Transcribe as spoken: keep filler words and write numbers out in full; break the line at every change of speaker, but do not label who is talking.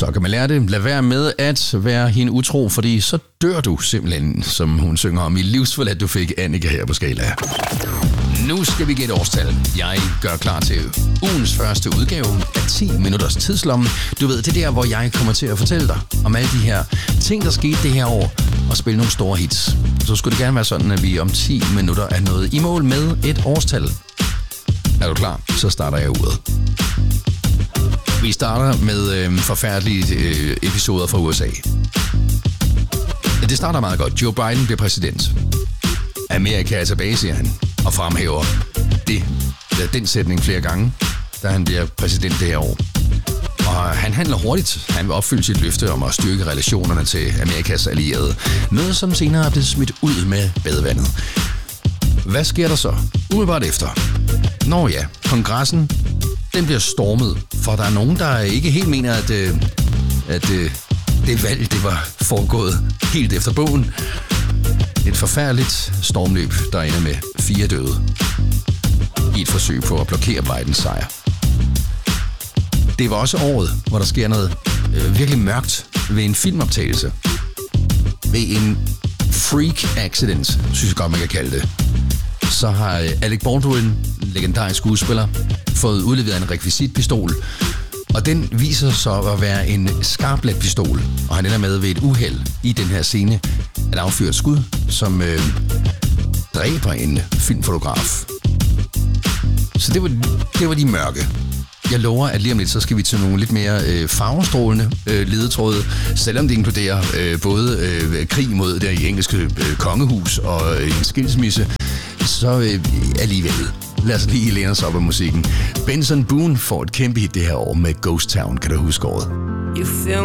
Så kan man lære det. Lad være med at være hende utro, fordi så dør du simpelthen, som hun synger om i Livsforladt, du fik Annika her på Skala. Nu skal vi gætte årstal. Jeg gør klar til ugens første udgave af ti minutters tidslomme. Du ved, det er der, hvor jeg kommer til at fortælle dig om alle de her ting, der skete det her år, og spille nogle store hits. Så skulle det gerne være sådan, at vi om ti minutter er nået i mål med et årstal. Er du klar? Så starter jeg uret. Vi starter med øh, forfærdelige øh, episoder fra U S A. Det starter meget godt. Joe Biden bliver præsident. Amerika er tilbage, siger han, og fremhæver det, den sætning flere gange, da han bliver præsident det her år. Og han handler hurtigt. Han vil opfylde sit løfte om at styrke relationerne til Amerikas allierede. Noget, som senere er blevet smidt ud med badevandet. Hvad sker der så? Umiddelbart efter. Nå ja, kongressen, den bliver stormet, for der er nogen, der ikke helt mener, at, at det valg, det var foregået helt efter bogen. Et forfærdeligt stormløb, der ender med fire døde i et forsøg på at blokere Bidens sejr. Det var også året, hvor der sker noget øh, virkelig mørkt ved en filmoptagelse. Ved en freak accident, synes jeg godt, man kan kalde det. Så har Alec Baldwin, legendarisk skuespiller, fået udleveret en rekvisitpistol, og den viser sig at være en skarplet pistol, og han ender med ved et uheld i den her scene at affyre et skud, som øh, dræber en filmfotograf. Så det var, det var de mørke. Jeg lover, at lige om lidt, så skal vi til nogle lidt mere øh, farvestrålende øh, ledetråde, selvom det inkluderer øh, både øh, krig mod det i engelske øh, kongehus og øh, en skilsmisse, så øh, alligevel. Lad os lige læne os op af musikken. Benson Boone får et kæmpe hit det her år med Ghost Town, kan du huske året.